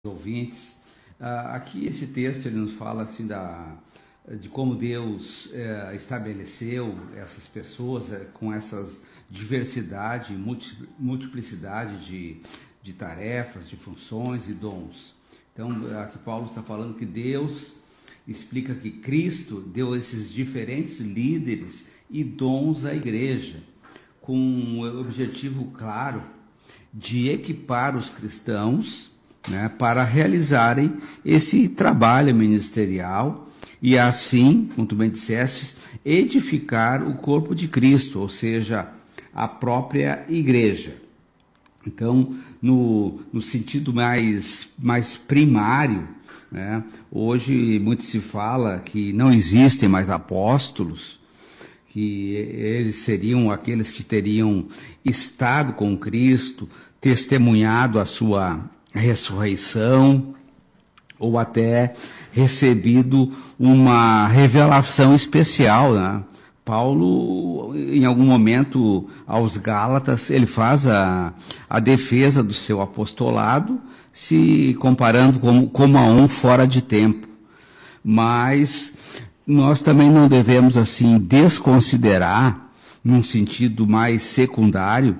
Ouvintes. Aqui esse texto ele nos fala assim de como Deus estabeleceu essas pessoas com essas diversidade, multiplicidade de tarefas, de funções e dons. Então, aqui Paulo está falando que Deus explica que Cristo deu esses diferentes líderes e dons à igreja, com o objetivo claro de equipar os cristãos, né, para realizarem esse trabalho ministerial e assim, como tu bem disseste, edificar o corpo de Cristo, ou seja, a própria igreja. Então, no sentido mais primário, né, hoje muito se fala que não existem mais apóstolos, que eles seriam aqueles que teriam estado com Cristo, testemunhado a sua ressurreição, ou até recebido uma revelação especial, né? Paulo, em algum momento, aos Gálatas, ele faz a defesa do seu apostolado, se comparando como a um fora de tempo. Mas nós também não devemos, assim, desconsiderar, num sentido mais secundário,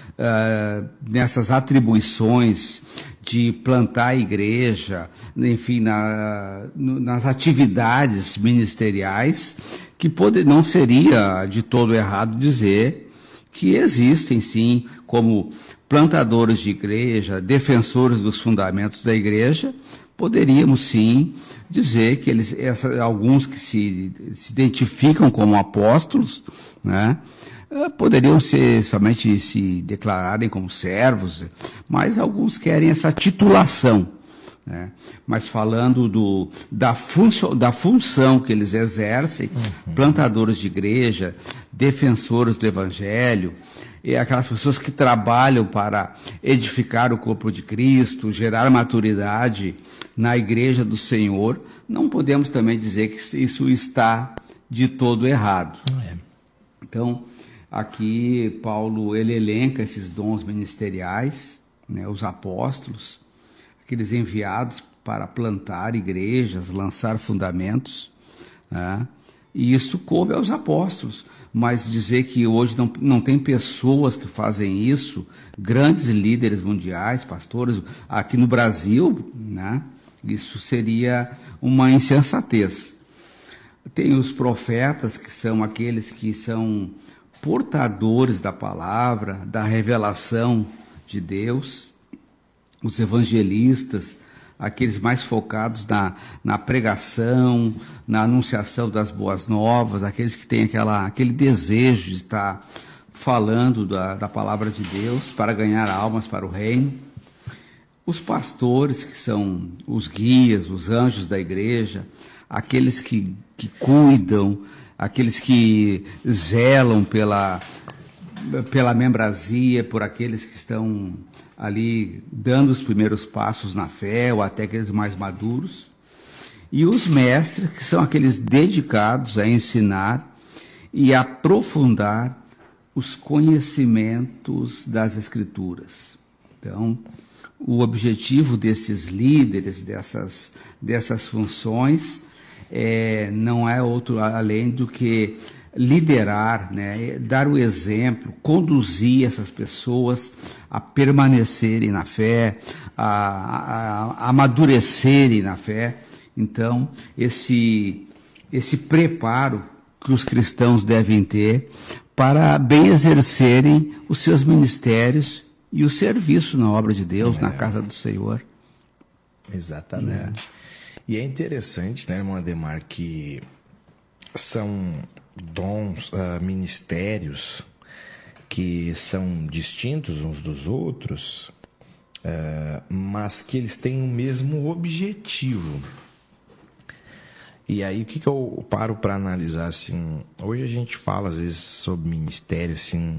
nessas atribuições de plantar a igreja, enfim, nas atividades ministeriais, que não seria de todo errado dizer que existem, sim, como plantadores de igreja, defensores dos fundamentos da igreja, poderíamos, sim, dizer que alguns que se identificam como apóstolos, né, poderiam somente se declararem como servos, mas alguns querem essa titulação, né? Mas falando da função que eles exercem, plantadores de igreja, defensores do evangelho, e aquelas pessoas que trabalham para edificar o corpo de Cristo, gerar maturidade na igreja do Senhor, não podemos também dizer que isso está de todo errado. Então, aqui Paulo ele elenca esses dons ministeriais, né, os apóstolos, aqueles enviados para plantar igrejas, lançar fundamentos, né, e isso coube aos apóstolos. Mas dizer que hoje não tem pessoas que fazem isso, grandes líderes mundiais, pastores, aqui no Brasil, né, isso seria uma insensatez. Tem os profetas, que são aqueles que são portadores da palavra, da revelação de Deus, os evangelistas, aqueles mais focados na pregação, na anunciação das boas novas, aqueles que têm aquele desejo de estar falando da palavra de Deus para ganhar almas para o reino. Os pastores, que são os guias, os anjos da igreja, aqueles que cuidam, aqueles que zelam pela membresia, por aqueles que estão ali dando os primeiros passos na fé, ou até aqueles mais maduros. E os mestres, que são aqueles dedicados a ensinar e aprofundar os conhecimentos das Escrituras. Então, o objetivo desses líderes, dessas funções, não é outro além do que liderar, né, dar o exemplo, conduzir essas pessoas a permanecerem na fé, a amadurecerem na fé. Então, esse preparo que os cristãos devem ter para bem exercerem os seus ministérios e o serviço na obra de Deus, na casa do Senhor. Exatamente. E é interessante, né, irmão Ademar, que são dons, ministérios que são distintos uns dos outros, mas que eles têm o mesmo objetivo. E aí, o que eu paro para analisar, assim, hoje a gente fala, às vezes, sobre ministério, assim,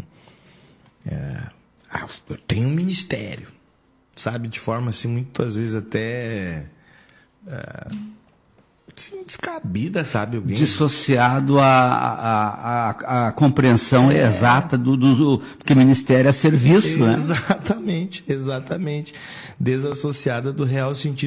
eu tenho um ministério, sabe, de forma, assim, muitas vezes até Sim, descabida, sabe? Alguém... Dissociado a compreensão exata do que o ministério é serviço, né? Exatamente. Desassociada do real sentido